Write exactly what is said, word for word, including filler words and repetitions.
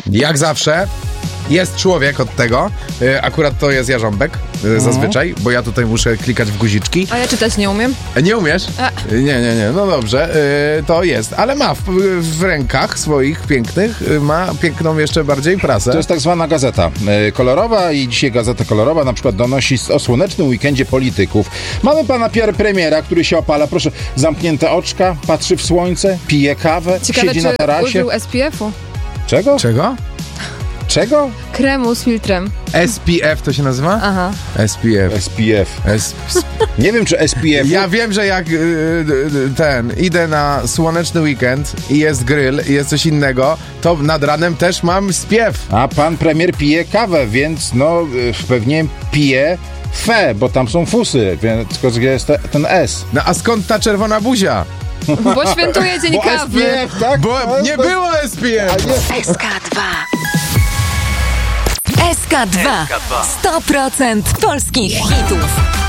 Jak zawsze jest człowiek od tego. Y, Akurat to jest Jarząbek y, zazwyczaj, bo ja tutaj muszę klikać w guziczki. A ja czytać nie umiem. Nie umiesz? A. Nie, nie, nie. No dobrze, y, to jest. Ale ma w, w rękach swoich pięknych, y, ma piękną jeszcze bardziej prasę. To jest tak zwana gazeta y, kolorowa i dzisiaj gazeta kolorowa na przykład donosi o słonecznym weekendzie polityków. Mamy pana Pierre Premiera, który się opala. Proszę, zamknięte oczka, patrzy w słońce, pije kawę, Ciekawe, no siedzi czy na tarasie. użył S P F-u. Czego? Czego? Czego? Kremu z filtrem. S P F to się nazywa? Aha. S P F. S P F. S... Nie wiem, czy S P F... Ja wiem, że jak y, ten, idę na słoneczny weekend i jest grill i jest coś innego, to nad ranem też mam spiew. A pan premier pije kawę, więc no y, pewnie pije fe, bo tam są fusy, więc tylko jest te, ten S. No a skąd ta czerwona buzia? Bo świętuje dzień Bo kawy. S P F, tak? Bo nie było S P F. S K dwa. S K dwa. sto procent polskich hitów.